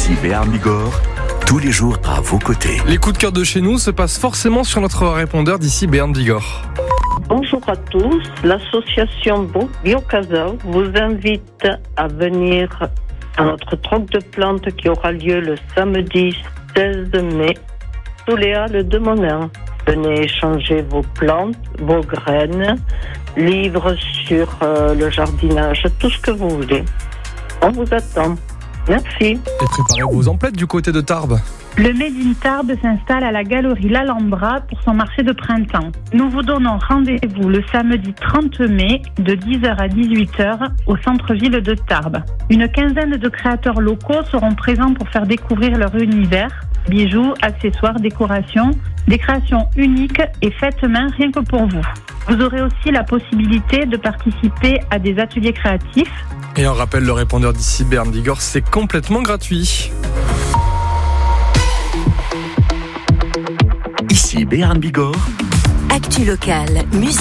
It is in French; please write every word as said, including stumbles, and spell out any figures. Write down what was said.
Ici Béarn Bigorre, tous les jours à vos côtés. Les coups de cœur de chez nous se passent forcément sur notre répondeur d'ici Béarn Bigorre. Bonjour à tous, l'association Biocasa vous invite à venir à notre troc de plantes qui aura lieu le samedi seize mai, sous les halles de Monin. Venez échanger vos plantes, vos graines, livres sur euh, le jardinage, tout ce que vous voulez. On vous attend. Merci. Et préparez vos emplettes du côté de Tarbes. Le Made in Tarbes s'installe à la galerie L'Alhambra pour son marché de printemps. Nous vous donnons rendez-vous le samedi trente mai de dix heures à dix-huit heures au centre-ville de Tarbes. Une quinzaine de créateurs locaux seront présents pour faire découvrir leur univers, bijoux, accessoires, décorations, des créations uniques et faites main rien que pour vous. Vous aurez aussi la possibilité de participer à des ateliers créatifs. Et on rappelle, le répondeur d'ici Béarn Bigorre, c'est complètement gratuit. Ici Béarn Bigorre. Actu locale, musique.